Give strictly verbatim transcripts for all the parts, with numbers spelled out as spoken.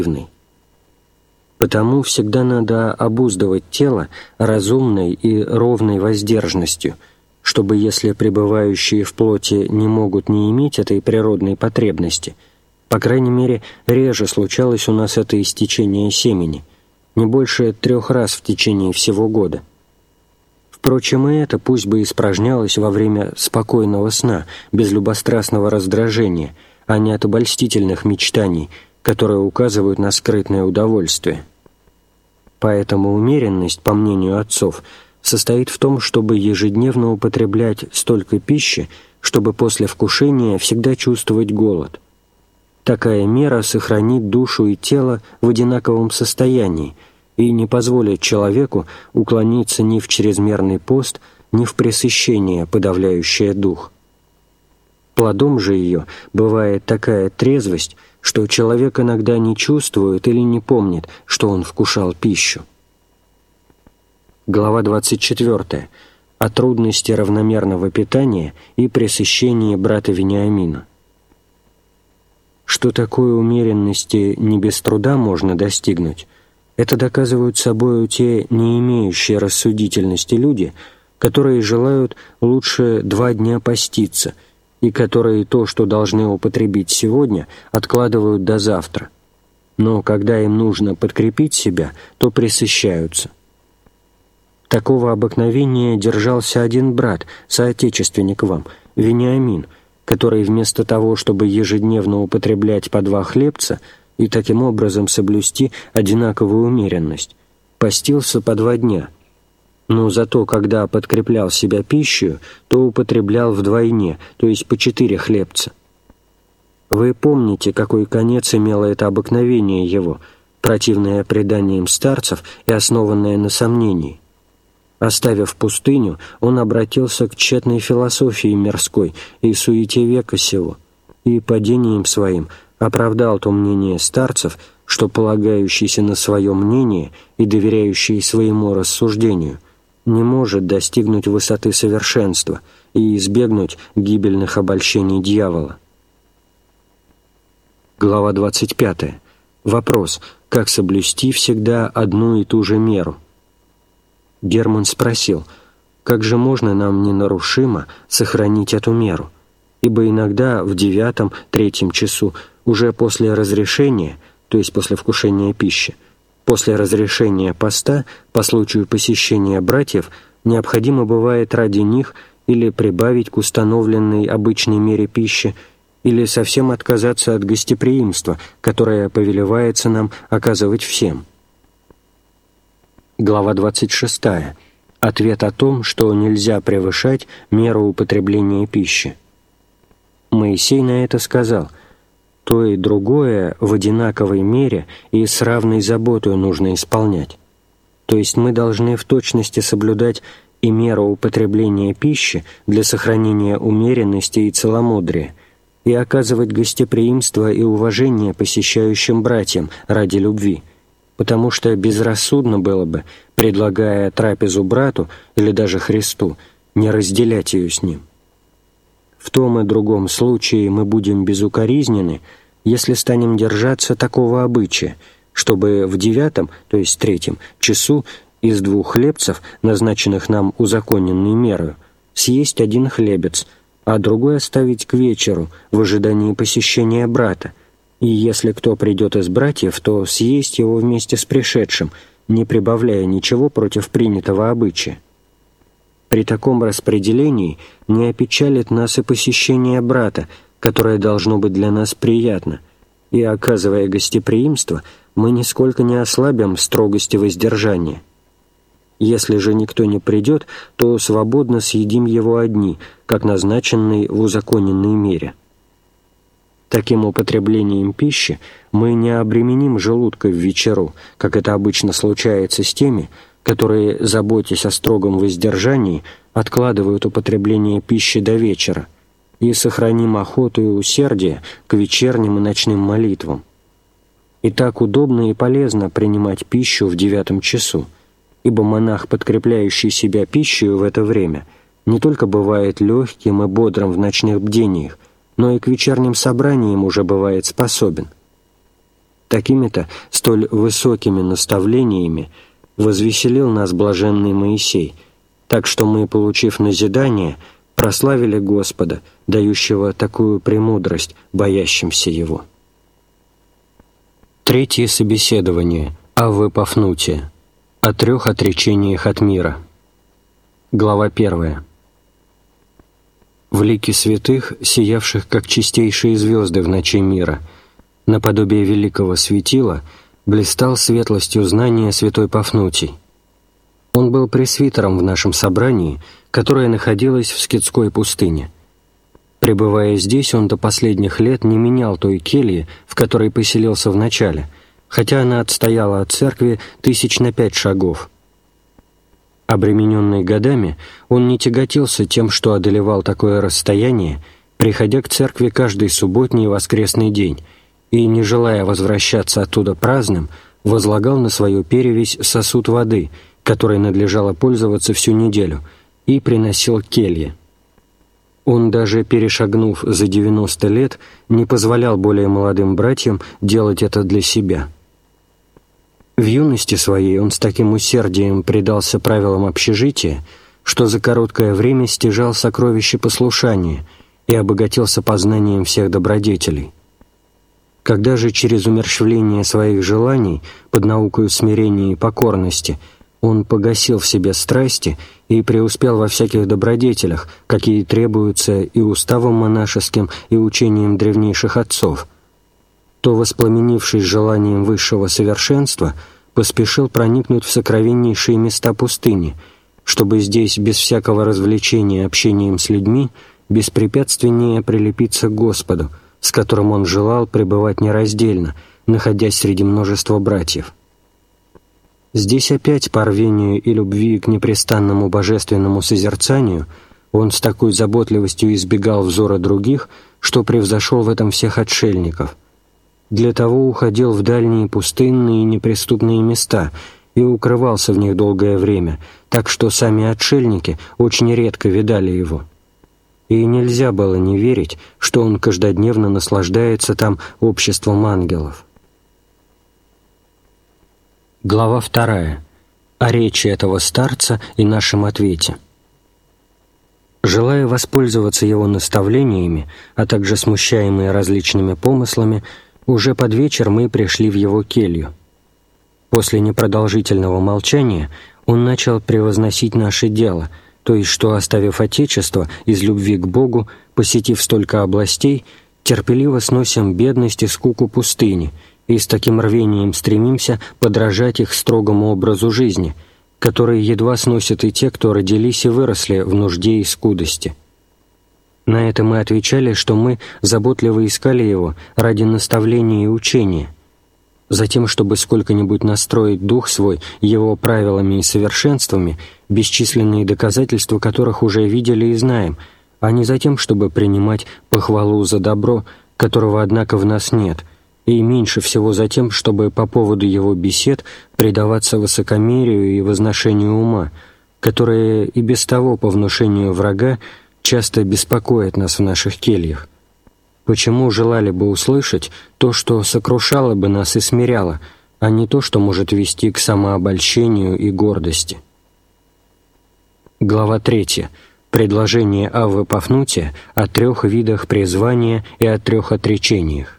Потому всегда надо обуздывать тело разумной и ровной воздержанностью, чтобы, если пребывающие в плоти не могут не иметь этой природной потребности, по крайней мере, реже случалось у нас это истечение семени, не больше трех раз в течение всего года. Впрочем, и это пусть бы испражнялось во время спокойного сна, без любострастного раздражения, а не от обольстительных мечтаний, которые указывают на скрытное удовольствие. Поэтому умеренность, по мнению отцов, состоит в том, чтобы ежедневно употреблять столько пищи, чтобы после вкушения всегда чувствовать голод. Такая мера сохранит душу и тело в одинаковом состоянии и не позволит человеку уклониться ни в чрезмерный пост, ни в пресыщение, подавляющее дух. Плодом же ее бывает такая трезвость, что человек иногда не чувствует или не помнит, что он вкушал пищу. Глава двадцать четвёртая. О трудности равномерного питания и пресыщении брата Вениамина. Что такое умеренности не без труда можно достигнуть, это доказывают собою те не имеющие рассудительности люди, которые желают лучше два дня поститься, и которые то, что должны употребить сегодня, откладывают до завтра. Но когда им нужно подкрепить себя, то пресыщаются. Такого обыкновения держался один брат, соотечественник вам, Вениамин, который вместо того, чтобы ежедневно употреблять по два хлебца и таким образом соблюсти одинаковую умеренность, постился по два дня, но зато, когда подкреплял себя пищей, то употреблял вдвойне, то есть по четыре хлебца. Вы помните, какой конец имело это обыкновение его, противное преданиям старцев и основанное на сомнении. Оставив пустыню, он обратился к тщетной философии мирской и суете века сего, и падением своим оправдал то мнение старцев, что полагающийся на свое мнение и доверяющий своему рассуждению не может достигнуть высоты совершенства и избегнуть гибельных обольщений дьявола. Глава двадцать пятая. Вопрос: как соблюсти всегда одну и ту же меру? Герман спросил, как же можно нам ненарушимо сохранить эту меру, ибо иногда в девятом, третьем часу, уже после разрешения, то есть после вкушения пищи, после разрешения поста, по случаю посещения братьев, необходимо бывает ради них или прибавить к установленной обычной мере пищи, или совсем отказаться от гостеприимства, которое повелевается нам оказывать всем. Глава двадцать шестая. Ответ о том, что нельзя превышать меру употребления пищи. Моисей на это сказал: «То и другое в одинаковой мере и с равной заботой нужно исполнять». То есть мы должны в точности соблюдать и меру употребления пищи для сохранения умеренности и целомудрия, и оказывать гостеприимство и уважение посещающим братьям ради любви, потому что безрассудно было бы, предлагая трапезу брату или даже Христу, не разделять ее с ним. В том и другом случае мы будем безукоризнены, если станем держаться такого обычая, чтобы в девятом, то есть третьем, часу из двух хлебцев, назначенных нам узаконенной мерою, съесть один хлебец, а другой оставить к вечеру в ожидании посещения брата, и если кто придет из братьев, то съесть его вместе с пришедшим, не прибавляя ничего против принятого обычая. При таком распределении не опечалит нас и посещение брата, которое должно быть для нас приятно, и, оказывая гостеприимство, мы нисколько не ослабим строгости воздержания. Если же никто не придет, то свободно съедим его одни, как назначенный в узаконенной мере. Таким употреблением пищи мы не обременим желудка в вечеру, как это обычно случается с теми, которые, заботясь о строгом воздержании, откладывают употребление пищи до вечера, и сохраним охоту и усердие к вечерним и ночным молитвам. И так удобно и полезно принимать пищу в девятом часу, ибо монах, подкрепляющий себя пищей в это время, не только бывает легким и бодрым в ночных бдениях, но и к вечерним собраниям уже бывает способен. такими-то столь высокими наставлениями возвеселил нас блаженный Моисей, так что мы, получив назидание, прославили Господа, дающего такую премудрость боящимся Его. Третье собеседование Аввы Пафнутия о трех отречениях от мира. Глава первая. В лике святых, сиявших как чистейшие звезды в ночи мира, наподобие великого светила, блистал светлостью знания святой Пафнутий. Он был пресвитером в нашем собрании, которое находилось в Скитской пустыне. Пребывая здесь, он до последних лет не менял той кельи, в которой поселился вначале, хотя она отстояла от церкви тысяч на пять шагов. Обремененный годами, он не тяготился тем, что одолевал такое расстояние, приходя к церкви каждый субботний и воскресный день, и, не желая возвращаться оттуда праздным, возлагал на свою перевесь сосуд воды, которой надлежало пользоваться всю неделю, и приносил к келье. Он, даже перешагнув за девяносто лет, не позволял более молодым братьям делать это для себя. В юности своей он с таким усердием предался правилам общежития, что за короткое время стяжал сокровища послушания и обогатился познанием всех добродетелей. Когда же через умерщвление своих желаний под наукою смирения и покорности он погасил в себе страсти и преуспел во всяких добродетелях, какие требуются и уставом монашеским, и учением древнейших отцов, то, воспламенившись желанием высшего совершенства, поспешил проникнуть в сокровеннейшие места пустыни, чтобы здесь, без всякого развлечения общением с людьми, беспрепятственнее прилепиться к Господу, с которым он желал пребывать нераздельно, находясь среди множества братьев. Здесь опять по рвению и любви к непрестанному божественному созерцанию он с такой заботливостью избегал взора других, что превзошел в этом всех отшельников. Для того уходил в дальние пустынные и неприступные места и укрывался в них долгое время, так что сами отшельники очень редко видали его. И нельзя было не верить, что он каждодневно наслаждается там обществом ангелов. Глава вторая. О речи этого старца и нашем ответе. Желая воспользоваться его наставлениями, а также смущаемые различными помыслами, уже под вечер мы пришли в его келью. После непродолжительного молчания он начал превозносить наше дело, то есть что, оставив Отечество, из любви к Богу, посетив столько областей, терпеливо сносим бедность и скуку пустыни, и с таким рвением стремимся подражать их строгому образу жизни, который едва сносят и те, кто родились и выросли в нужде и скудости. На это мы отвечали, что мы заботливо искали его ради наставления и учения, затем, чтобы сколько-нибудь настроить дух свой его правилами и совершенствами, бесчисленные доказательства которых уже видели и знаем, а не затем, чтобы принимать похвалу за добро, которого, однако, в нас нет, и меньше всего за тем, чтобы по поводу его бесед предаваться высокомерию и возношению ума, которое и без того по внушению врага часто беспокоит нас в наших кельях. Почему желали бы услышать то, что сокрушало бы нас и смиряло, а не то, что может вести к самообольщению и гордости? Глава третья. Предложение Аввы Пафнутия о трех видах призвания и о трех отречениях.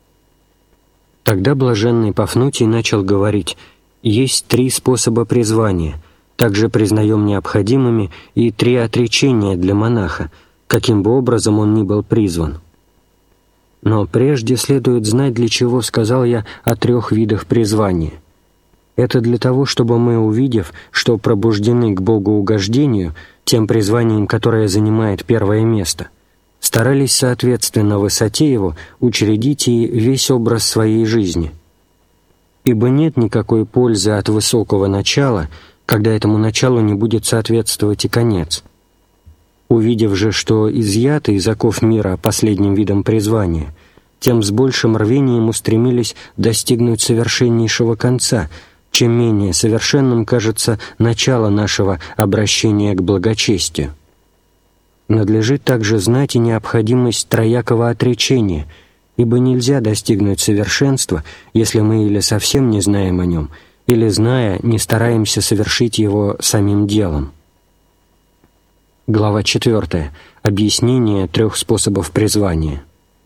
Тогда блаженный Пафнутий начал говорить: «Есть три способа призвания, также признаем необходимыми и три отречения для монаха, каким бы образом он ни был призван. Но прежде следует знать, для чего сказал я о трех видах призвания. Это для того, чтобы мы, увидев, что пробуждены к Богоугождению, тем призванием, которое занимает первое место, старались соответственно высоте его учредить и весь образ своей жизни. Ибо нет никакой пользы от высокого начала, когда этому началу не будет соответствовать и конец. Увидев же, что изъято из оков мира последним видом призвания, тем с большим рвением устремились достигнуть совершеннейшего конца, чем менее совершенным кажется начало нашего обращения к благочестию. Надлежит также знать и необходимость троякого отречения, ибо нельзя достигнуть совершенства, если мы или совсем не знаем о нем, или, зная, не стараемся совершить его самим делом. Глава четвертая. Объяснение трех способов призвания.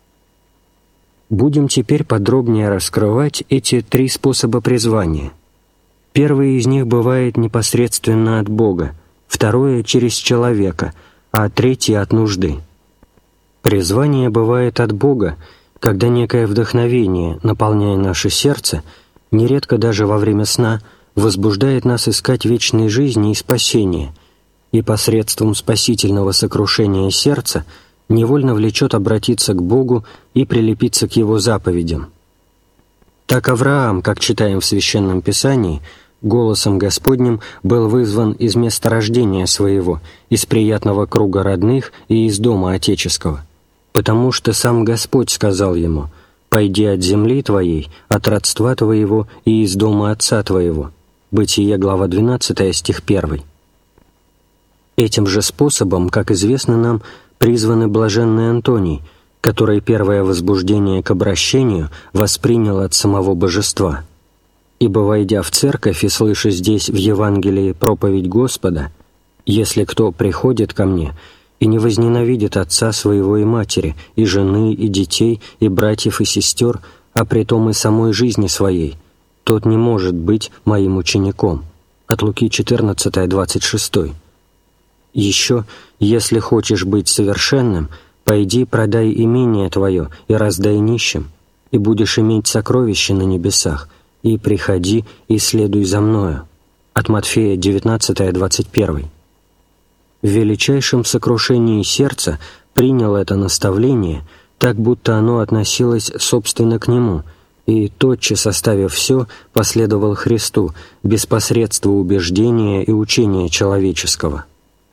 Будем теперь подробнее раскрывать эти три способа призвания. Первый из них бывает непосредственно от Бога, второе — через человека, а третье — от нужды. Призвание бывает от Бога, когда некое вдохновение, наполняя наше сердце, нередко даже во время сна, возбуждает нас искать вечной жизни и спасения, и посредством спасительного сокрушения сердца невольно влечет обратиться к Богу и прилепиться к Его заповедям. Так Авраам, как читаем в Священном Писании, голосом Господним был вызван из места рождения своего, из приятного круга родных и из дома отеческого, потому что сам Господь сказал ему: «Пойди от земли твоей, от родства твоего и из дома отца твоего». Бытие, глава двенадцатая, стих первый. Этим же способом, как известно нам, призван и блаженный Антоний, который первое возбуждение к обращению воспринял от самого Божества. Ибо, войдя в церковь и слыша здесь в Евангелии проповедь Господа: «Если кто приходит ко мне и не возненавидит отца своего и матери, и жены, и детей, и братьев, и сестер, а притом и самой жизни своей, тот не может быть моим учеником». От Луки четырнадцатая, двадцать шесть. Еще: «Если хочешь быть совершенным, пойди продай имение твое и раздай нищим, и будешь иметь сокровища на небесах, и приходи и следуй за мною». От Матфея девятнадцатая, двадцать один. В величайшем сокрушении сердца принял это наставление, так будто оно относилось собственно к нему, и, тотчас оставив все, последовал Христу без посредства убеждения и учения человеческого.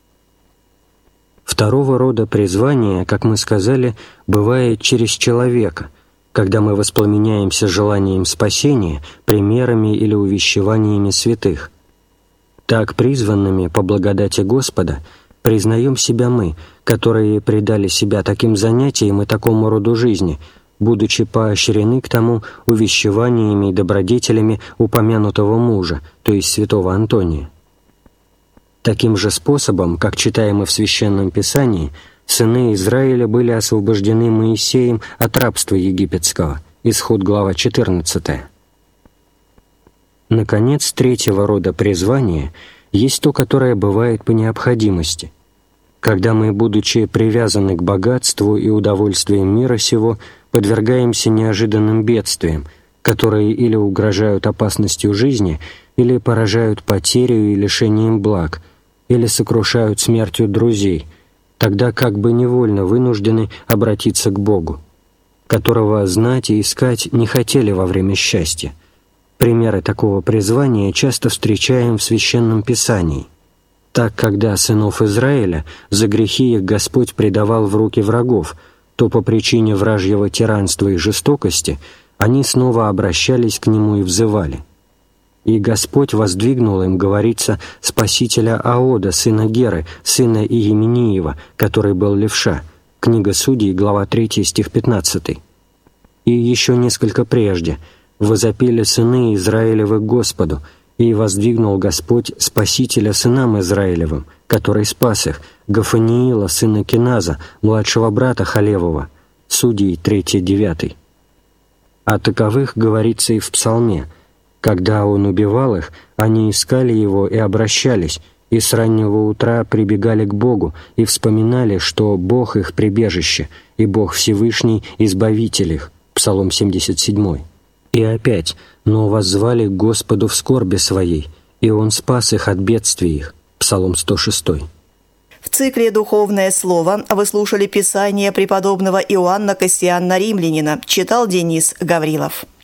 Второго рода призвание, как мы сказали, бывает через человека, когда мы воспламеняемся желанием спасения примерами или увещеваниями святых. Так призванными по благодати Господа признаем себя мы, которые предали себя таким занятиям и такому роду жизни, будучи поощрены к тому увещеваниями и добродетелями упомянутого мужа, то есть святого Антония. Таким же способом, как читаем и в Священном Писании, сыны Израиля были освобождены Моисеем от рабства египетского. Исход, глава четырнадцатая. Наконец, третьего рода призвание есть то, которое бывает по необходимости, когда мы, будучи привязаны к богатству и удовольствиям мира сего, подвергаемся неожиданным бедствиям, которые или угрожают опасностью жизни, или поражают потерей и лишением благ, или сокрушают смертью друзей, тогда как бы невольно вынуждены обратиться к Богу, которого знать и искать не хотели во время счастья. Примеры такого призвания часто встречаем в Священном Писании. Так, когда сынов Израиля за грехи их Господь предавал в руки врагов, то по причине вражьего тиранства и жестокости они снова обращались к Нему и взывали. И Господь воздвигнул им, говорится, спасителя Аода, сына Геры, сына Иемениева, который был левша. Книга Судей, глава третья, стих пятнадцатый. И еще несколько прежде: «Возопили сыны Израилевы к Господу, и воздвигнул Господь спасителя сынам Израилевым, который спас их, Гафаниила, сына Киназа, младшего брата Халевова». Судей третья, девятый. О таковых говорится и в Псалме: «Когда он убивал их, они искали его и обращались, и с раннего утра прибегали к Богу и вспоминали, что Бог их прибежище, и Бог Всевышний — избавитель их». Псалом семьдесят семь. И опять: «Но воззвали к Господу в скорби своей, и Он спас их от бедствий их». Псалом сто шесть. В цикле «Духовное слово» вы слушали Писание преподобного Иоанна Кассиана Римлянина, читал Денис Гаврилов.